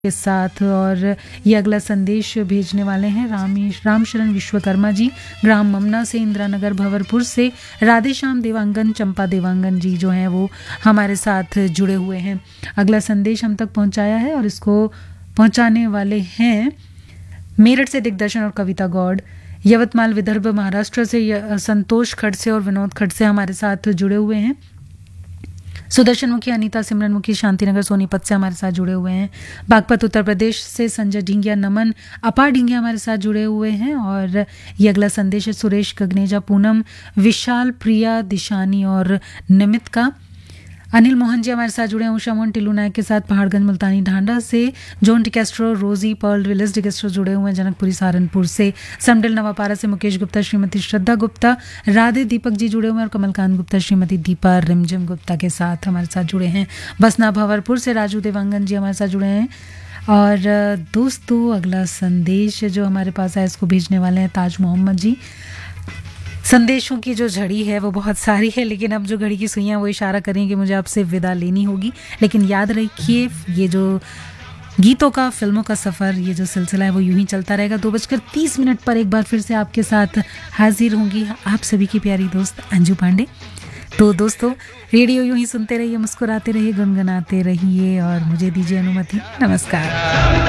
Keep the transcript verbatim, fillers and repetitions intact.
के साथ। और ये अगला संदेश भेजने वाले हैं रामेश रामशरण विश्वकर्मा जी, ग्राम ममना से, इंदिरा नगर भंवरपुर से। राधे श्याम देवांगन, चंपा देवांगन जी जो हैं वो हमारे साथ जुड़े हुए हैं। अगला संदेश हम तक पहुंचाया है और इसको पहुंचाने वाले हैं मेरठ से दिग्दर्शन और कविता गौड़, यवतमाल विदर्भ महाराष्ट्र से संतोष खड़से और विनोद खड़से हमारे साथ जुड़े हुए हैं। सुदर्शन मुखी, अनीता सिमरन मुखी शांतिनगर सोनीपत से हमारे साथ जुड़े हुए हैं। बागपत उत्तर प्रदेश से संजय ढिंगिया, नमन अपार ढिंगिया हमारे साथ जुड़े हुए हैं। और ये अगला संदेश है सुरेश गगनेजा, पूनम, विशाल, प्रिया, दिशानी और निमित का। अनिल मोहन जी हमारे साथ जुड़े हैं उषा मोहन टिल्लू नायक के साथ पहाड़गंज मुल्तानी ढांडा से। जॉन डिकेस्ट्रो, रोजी, पर्ल, विलिस डिकेस्ट्रो जुड़े हुए हैं जनकपुरी सहारनपुर से। समडिल नवापारा से मुकेश गुप्ता, श्रीमती श्रद्धा गुप्ता, राधे दीपक जी जुड़े हुए हैं और कमलकांत गुप्ता श्रीमती दीपा रिमझिम गुप्ता के साथ हमारे साथ जुड़े हैं। बसना भंवरपुर से राजू देवांगन जी हमारे साथ जुड़े हैं। और दोस्तों अगला संदेश जो हमारे पास है इसको भेजने वाले हैं ताज मोहम्मद जी। संदेशों की जो झड़ी है वो बहुत सारी है, लेकिन अब जो घड़ी की सुइयां वो इशारा करें कि मुझे आपसे विदा लेनी होगी। लेकिन याद रखिए ये जो गीतों का, फिल्मों का सफ़र, ये जो सिलसिला है वो यूं ही चलता रहेगा। दो बजकर तीस मिनट पर एक बार फिर से आपके साथ हाजिर होंगी आप सभी की प्यारी दोस्त अंजू पांडे। तो दोस्तों रेडियो यूं ही सुनते रहिए, मुस्कुराते रहिए, गुनगुनाते रहिए और मुझे दीजिए अनुमति। नमस्कार।